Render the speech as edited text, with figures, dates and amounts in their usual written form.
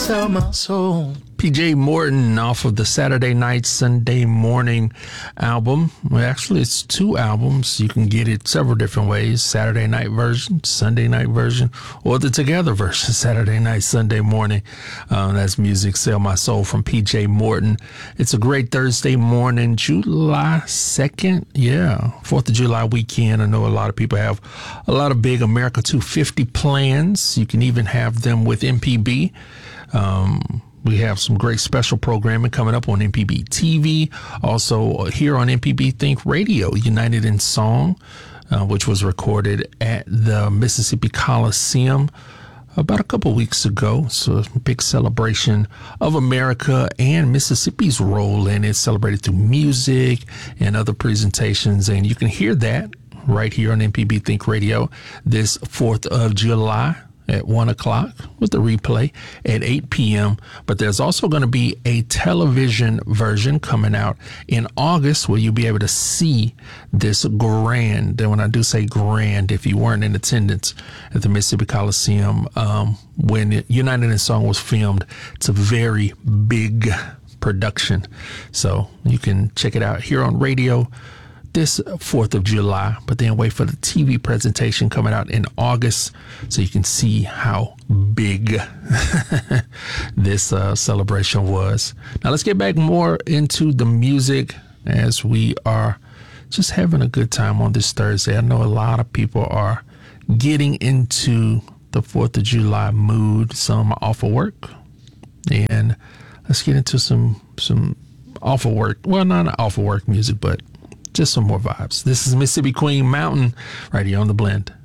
sell my soul. PJ Morton off of the Saturday Night, Sunday Morning album. Well, actually, it's two albums. You can get it several different ways. Saturday night version, Sunday night version, or the together version, Saturday night, Sunday morning. That's Music Sell My Soul from PJ Morton. It's a great Thursday morning, July 2nd. Yeah, 4th of July weekend. I know a lot of people have a lot of big America 250 plans. You can even have them with MPB. We have some great special programming coming up on MPB TV. Also here on MPB Think Radio, United in Song, which was recorded at the Mississippi Coliseum about a couple weeks ago. So a big celebration of America and Mississippi's role in it, celebrated through music and other presentations. And you can hear that right here on MPB Think Radio this 4th of July. At 1 o'clock with the replay at 8 p.m. But there's also going to be a television version coming out in August where you'll be able to see this grand. And when I do say grand, if you weren't in attendance at the Mississippi Coliseum when United in Song was filmed, it's a very big production. So you can check it out here on radio this 4th of July, but then wait for the TV presentation coming out in August so you can see how big this celebration was. Now let's get back more into the music as we are just having a good time on this Thursday. I know a lot of people are getting into the 4th of July mood. Some are off of work, and let's get into some off of work. Well, not off of work music, but just some more vibes. This is Mississippi Queen Mountain right here on The Blend.